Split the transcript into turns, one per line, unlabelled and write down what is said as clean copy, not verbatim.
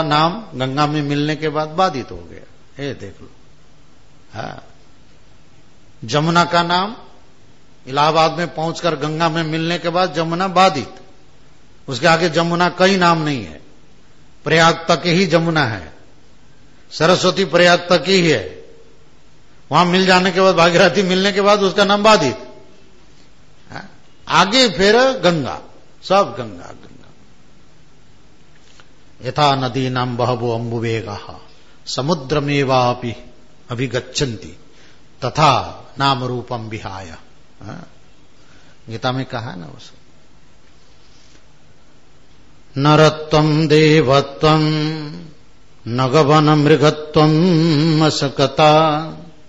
नाम गंगा में मिलने के बाद बाधित हो गया, ये देख लो। हाँ, जमुना का नाम इलाहाबाद में पहुंचकर गंगा में मिलने के बाद जमुना बाधित, उसके आगे जमुना कई नाम नहीं है, प्रयाग तक ही जमुना है, सरस्वती प्रयाग तक ही है, वहां मिल जाने के बाद भागीरथी मिलने के बाद उसका नाम बाधित, आगे फिर गंगा, सब गंगा गंगा। यथा नदी नाम बहवो अम्बुवेगाः समुद्रमेवापि अभिगच्छन्ति तथा नाम रूपम विहाय। गीता में कहा ना उस नरत्वं देवत्वं नगवन मृगत्वं असकता